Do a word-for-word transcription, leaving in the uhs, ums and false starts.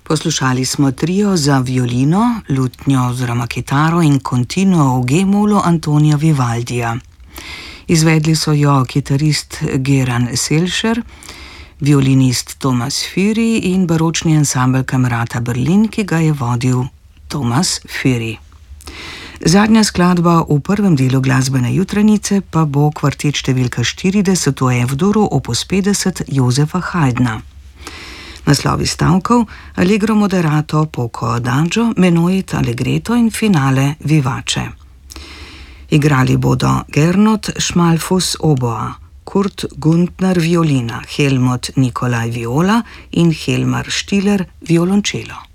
Poslušali smo trio za violino, lutnjo oziroma kitaro in continuo v G-molu Antonija Vivaldija. Izvedli so jo kitarist Geran Selšer, violinist Thomas Firi in baročni ansambel Kamerata Berlin, ki ga je vodil Thomas Firi. Zadnja skladba v prvem delu glasbene jutranice pa bo kvartet številka štirideset v F-duru opus petdeset Josefa Haydna. Naslovi stavkov: Allegro moderato, poco adagio, menuet allegretto in finale vivace. Igrali bodo Gernot Schmalfuss oboa, Kurt Gundner violina, Helmut Nikolaj viola in Helmar Stiller violončelo.